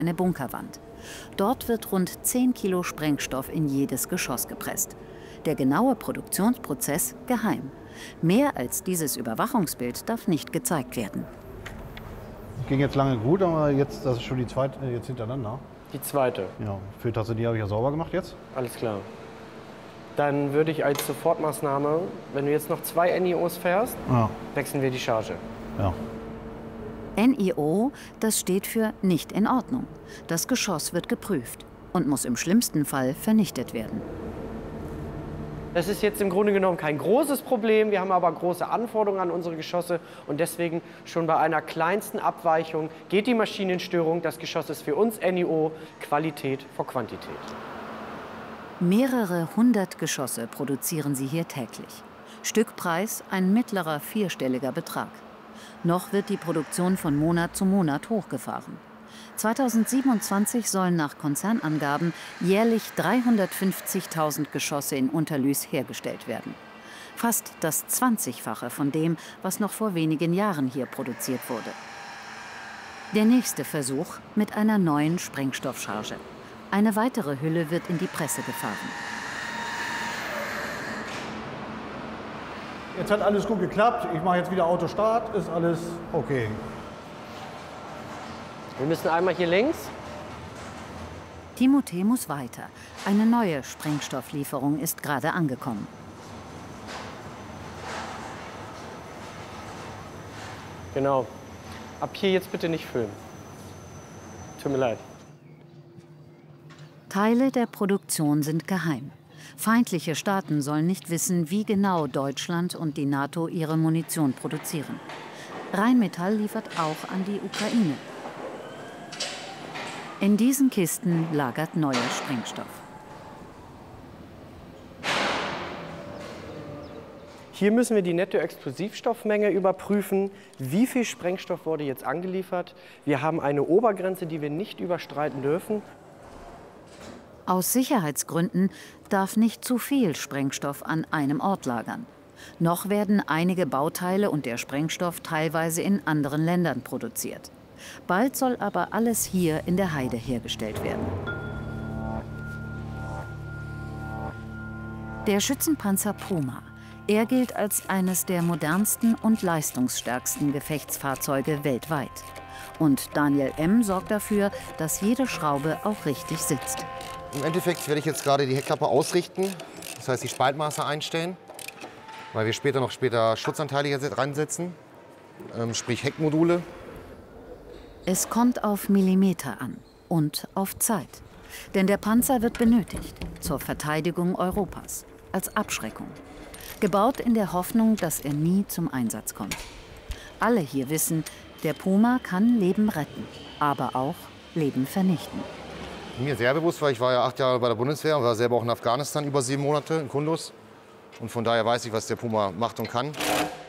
eine Bunkerwand. Dort wird rund 10 Kilo Sprengstoff in jedes Geschoss gepresst. Der genaue Produktionsprozess geheim. Mehr als dieses Überwachungsbild darf nicht gezeigt werden. Ging jetzt lange gut, aber jetzt, das ist schon die zweite jetzt hintereinander. Die zweite. Ja, Filtertasse, die habe ich ja sauber gemacht jetzt. Alles klar. Dann würde ich als Sofortmaßnahme, wenn du jetzt noch 2 NIOs fährst, wechseln wir die Charge. Ja. NIO, das steht für nicht in Ordnung. Das Geschoss wird geprüft und muss im schlimmsten Fall vernichtet werden. Das ist jetzt im Grunde genommen kein großes Problem. Wir haben aber große Anforderungen an unsere Geschosse und deswegen schon bei einer kleinsten Abweichung geht die Maschine in Störung. Das Geschoss ist für uns NIO Qualität vor Quantität. Mehrere hundert Geschosse produzieren sie hier täglich. Stückpreis ein mittlerer vierstelliger Betrag. Noch wird die Produktion von Monat zu Monat hochgefahren. 2027 sollen nach Konzernangaben jährlich 350.000 Geschosse in Unterlüß hergestellt werden. Fast das 20-fache von dem, was noch vor wenigen Jahren hier produziert wurde. Der nächste Versuch mit einer neuen Sprengstoffcharge. Eine weitere Hülle wird in die Presse gefahren. Jetzt hat alles gut geklappt. Ich mache jetzt wieder Autostart. Ist alles okay. Wir müssen einmal hier links. Timothée muss weiter. Eine neue Sprengstofflieferung ist gerade angekommen. Genau. Ab hier jetzt bitte nicht filmen. Tut mir leid. Teile der Produktion sind geheim. Feindliche Staaten sollen nicht wissen, wie genau Deutschland und die NATO ihre Munition produzieren. Rheinmetall liefert auch an die Ukraine. In diesen Kisten lagert neuer Sprengstoff. Hier müssen wir die Nettoexplosivstoffmenge überprüfen. Wie viel Sprengstoff wurde jetzt angeliefert? Wir haben eine Obergrenze, die wir nicht überschreiten dürfen. Aus Sicherheitsgründen darf nicht zu viel Sprengstoff an einem Ort lagern. Noch werden einige Bauteile und der Sprengstoff teilweise in anderen Ländern produziert. Bald soll aber alles hier in der Heide hergestellt werden. Der Schützenpanzer Puma. Er gilt als eines der modernsten und leistungsstärksten Gefechtsfahrzeuge weltweit. Und Daniel M. sorgt dafür, dass jede Schraube auch richtig sitzt. Im Endeffekt werde ich jetzt gerade die Heckklappe ausrichten, das heißt die Spaltmaße einstellen, weil wir später Schutzanteile hier reinsetzen, sprich Heckmodule. Es kommt auf Millimeter an und auf Zeit. Denn der Panzer wird benötigt zur Verteidigung Europas, als Abschreckung. Gebaut in der Hoffnung, dass er nie zum Einsatz kommt. Alle hier wissen, der Puma kann Leben retten, aber auch Leben vernichten. Mir sehr bewusst, weil ich war ja 8 Jahre bei der Bundeswehr und war selber auch in Afghanistan über 7 Monate in Kunduz. Und von daher weiß ich, was der Puma macht und kann.